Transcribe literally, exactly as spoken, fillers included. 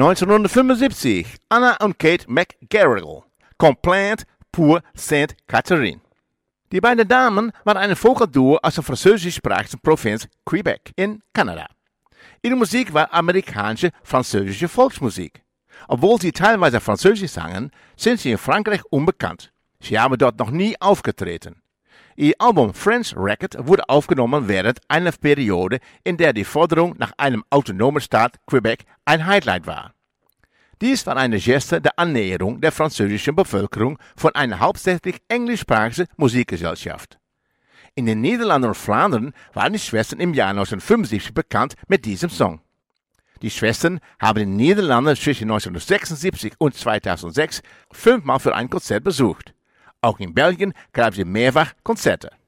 neunzehnhundertfünfundsiebzig, Anna und Kate McGarrigle, Complaint pour Sainte Catherine. Die beiden Damen waren ein Vogelduo aus der französischsprachigen Provinz Quebec in Kanada. Ihre Musik war amerikanische französische Volksmusik. Obwohl sie teilweise Französisch sangen, sind sie in Frankreich unbekannt. Sie haben dort noch nie aufgetreten. Ihr Album French Record wurde aufgenommen während einer Periode, in der die Forderung nach einem autonomen Staat Quebec ein Highlight war. Dies war eine Geste der Annäherung der französischen Bevölkerung von einer hauptsächlich englischsprachigen Musikgesellschaft. In den Niederlanden und Flandern waren die Schwestern im Jahr neunzehnhundertfünfundsiebzig bekannt mit diesem Song. Die Schwestern haben die Niederlande zwischen neunzehnhundertsechsundsiebzig und zweitausendsechs fünfmal für ein Konzert besucht. Auch in Belgien gaben sie mehrfach Konzerte.